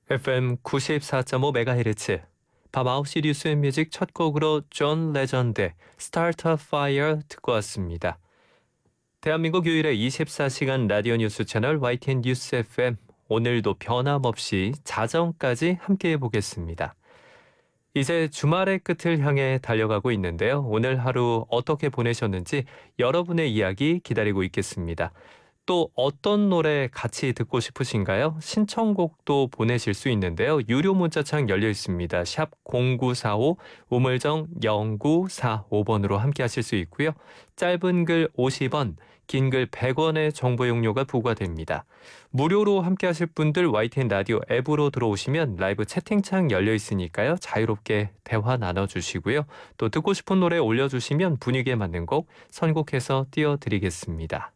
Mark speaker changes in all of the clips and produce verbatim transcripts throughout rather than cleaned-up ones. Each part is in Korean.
Speaker 1: 에프엠 구십사 점 오 메가헤르츠 밤 아홉 시 뉴스 앤 뮤직 첫 곡으로 존 레전드의 Start a Fire 듣고 왔습니다. 대한민국 유일의 이십사 시간 라디오 뉴스 채널 와이티엔 뉴스 에프엠, 오늘도 변함없이 자정까지 함께해 보겠습니다. 이제 주말의 끝을 향해 달려가고 있는데요. 오늘 하루 어떻게 보내셨는지 여러분의 이야기 기다리고 있겠습니다. 또 어떤 노래 같이 듣고 싶으신가요? 신청곡도 보내실 수 있는데요. 유료 문자창 열려 있습니다. 샵 공구사오, 우물정 영구사오 번으로 함께 하실 수 있고요. 짧은 글 오십 원, 긴 글 백 원의 정보 용료가 부과됩니다. 무료로 함께 하실 분들 와이티엔 라디오 앱으로 들어오시면 라이브 채팅창 열려 있으니까요. 자유롭게 대화 나눠주시고요. 또 듣고 싶은 노래 올려주시면 분위기에 맞는 곡 선곡해서 띄워드리겠습니다.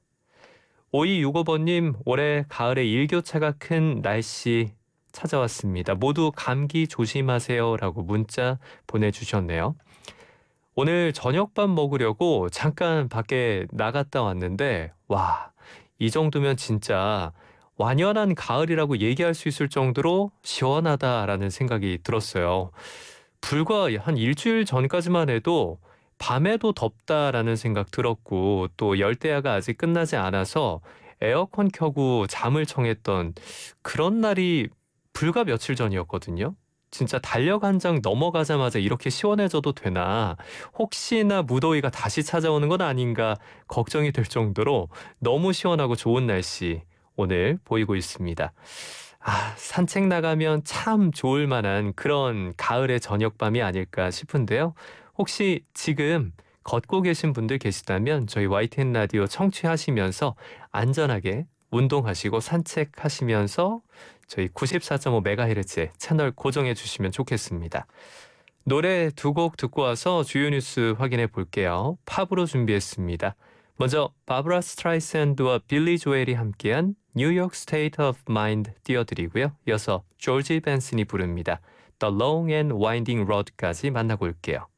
Speaker 1: 오이육오 번님, 올해 가을에 일교차가 큰 날씨 찾아왔습니다. 모두 감기 조심하세요 라고 문자 보내주셨네요. 오늘 저녁밥 먹으려고 잠깐 밖에 나갔다 왔는데 와, 이 정도면 진짜 완연한 가을이라고 얘기할 수 있을 정도로 시원하다라는 생각이 들었어요. 불과 한 일주일 전까지만 해도 밤에도 덥다라는 생각 들었고, 또 열대야가 아직 끝나지 않아서 에어컨 켜고 잠을 청했던 그런 날이 불과 며칠 전이었거든요. 진짜 달력 한 장 넘어가자마자 이렇게 시원해져도 되나, 혹시나 무더위가 다시 찾아오는 건 아닌가 걱정이 될 정도로 너무 시원하고 좋은 날씨 오늘 보이고 있습니다. 아, 산책 나가면 참 좋을 만한 그런 가을의 저녁밤이 아닐까 싶은데요. 혹시 지금 걷고 계신 분들 계시다면 저희 와이티엔 라디오 청취하시면서 안전하게 운동하시고 산책하시면서 저희 구십사 점 오 메가헤르츠의 채널 고정해 주시면 좋겠습니다. 노래 두 곡 듣고 와서 주요 뉴스 확인해 볼게요. 팝으로 준비했습니다. 먼저 바브라 스트라이샌드와 빌리 조엘이 함께한 뉴욕 스테이트 오브 마인드 띄워드리고요. 이어서 조지 벤슨이 부릅니다. The Long and Winding Road까지 만나고 올게요.